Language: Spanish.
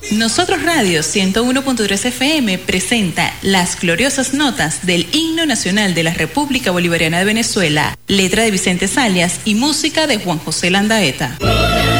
Nosotros Radio 101.3 FM presenta las gloriosas notas del Himno Nacional de la República Bolivariana de Venezuela, letra de Vicente Zalias y música de Juan José Landaeta.